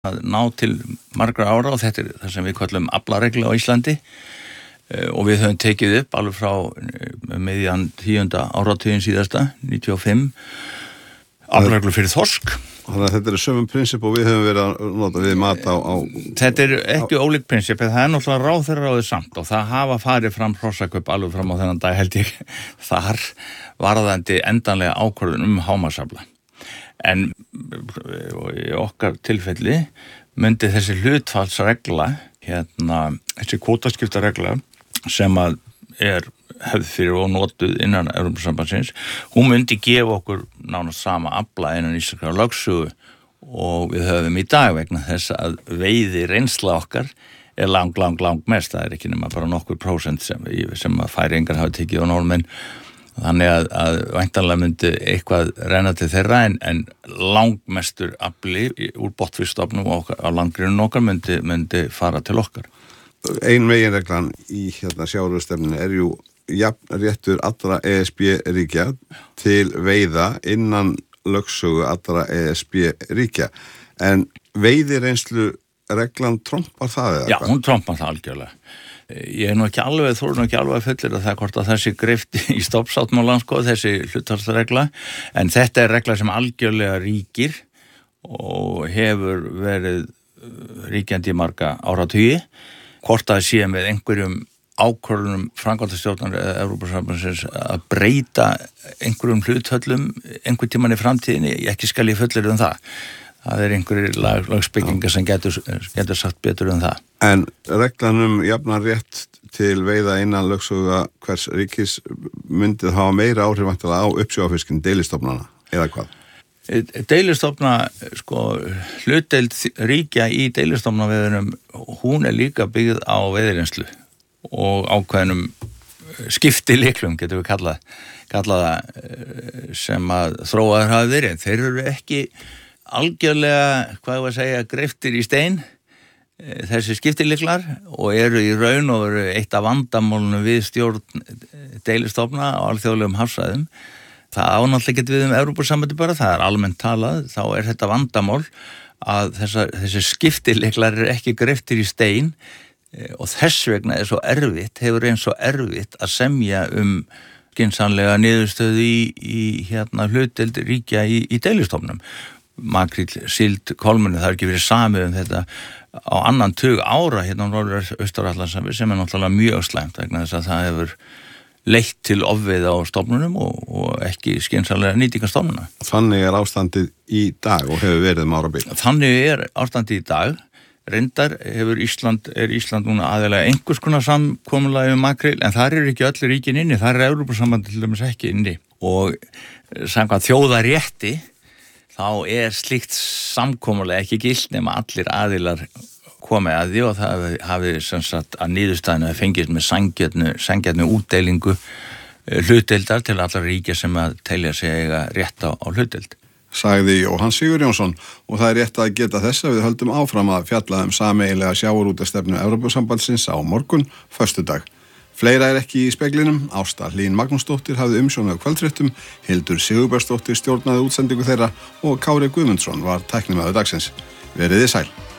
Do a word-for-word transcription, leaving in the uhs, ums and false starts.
að ná til margra ára og þetta er það sem við kallum aflaregla á Íslandi og við höfum tekið upp alveg frá miðjan tíunda áratuginn síðasta, níutíu og fimm, aflareglu fyrir þorsk. Þannig að þetta er sömum prinsip og við höfum verið að nota við mat á... á þetta er ekki á, ólík prinsip, það er náttúrulega ráðherraráðið samt og það hafa farið fram hrossakaup alveg fram á þennan dag held ég þar varðandi endanlega ákvörðun um hámarksafla. En í okkar tilfelli myndi þessi hlutfallsregla, hérna, þessi kvótaskiptaregla sem að er hefð fyrir og notuð innan Evrópusambandsins, hún myndi gefa okkur nánast sama afla innan íslenskrar lögsögu og við höfum í dag vegna þess að veiði reynsla okkar er lang, lang, lang mest. Það er ekki nema bara nokkur prósent sem, sem að Færeyingar hafa tekið og Norðmenn. Þannig að, að væntanlega myndi eitthvað renna til þeirra en, en langmestur afli úr botnfiskstofnum og á landgrunnum okkar myndi, myndi fara til okkar. Ein meginreglan í hérna sjávarútvegsstefnunni er jú jafn réttur allra E S B-ríkja til veiða innan lögsögu allra E S B-ríkja. En veiðireynslu reglan trompar það eða Já, hvað? Hún trompar það algjörlega. Ég er nú ekki alveg, þú er nú ekki alveg fullir að það hvort að þessi greift í stoppsáttmálann, sko, þessi hlutfallsregla, en þetta er regla sem algjörlega ríkir og hefur verið ríkjandi í marga áratugi. Hvort að sé með einhverjum ákvörðunum framkvæmdastjórnar eða Evrópusambandsins að breyta einhverjum hluthöllum einhver tímann í framtíðinni, ekki skal ég fullir um það. Það er einhverjir lag, lagspekingar sem getur, getur sagt betur um það. En reglanum jafnan rétt til veiða innan lögsögu hvers ríkis myndið hafa meira áhrif væntanlega á uppsjávarfiskin deilistofnana, eða hvað? Deilistofna, sko, hlutdeild ríkja í deilistofnaveðunum, hún er líka byggð á veiðireynslu og ákveðnum skiptilyklum, getum við kallað, kallað sem að þróaður hafi verið. Þeir eru ekki algjörlega, hvað ég var að segja, greiftir í stein, þessi skiptilyklar og eru í raun og veru eitt af vandamálunum við stjórn deilistofna á alþjóðlegum hafsvæðum. Það ánáttúrulega getur við um Evrópusambandi bara, það er almennt talað, þá er þetta vandamál að þessa, þessi skiptilyklar eru ekki greiftir í stein og þess vegna er svo erfitt, hefur eins svo erfitt að semja um skynsamlega niðurstöðu í, í hérna hlutdeild ríkja í, í deilistofnum. Makríll, síld, kolmunni, það er ekki verið samið um þetta á annan tug ára hérna á Norður-Austur-Atlantshafi sem er náttúrulega mjög slæmt vegna þess að það hefur leitt til ofveiða á stofnunum og, og ekki skynsamlega nýtingarstofnuna. Þannig er ástandið í dag og hefur verið um árabil. Þannig er ástandið í dag. Reyndar hefur Ísland, er Ísland núna aðeinslega einhvers konar samkomulagi um makríl en þar eru ekki öll ríkin inni, þar er Evrópusambandið til dæmis ekki inni og samkvæmt þjóðarétti þá er slíkt samkomulega ekki gilt nema allir aðilar komið að því og það hafi sem sagt að niðurstaðinu að fengist með sanngjarnu, sanngjarnu útdeilingu hlutdeildar til allar ríkja sem að telja sig eiga rétt á, á hlutdeild. Sagði Jóhann Sigurjónsson og það er rétt að geta þess að við höldum áfram að fjalla um sameiginlega sjávarútvegsstefnu Evrópusambandsins á morgun, föstudag. Fleira er ekki í speglinum, Ásta Hlín Magnúsdóttir hafði umsjón af kvöldfréttum, Hildur Sigurbergsdóttir stjórnaði útsendingu þeirra og Kári Guðmundsson var tæknimaður dagsins. Veriði sæl.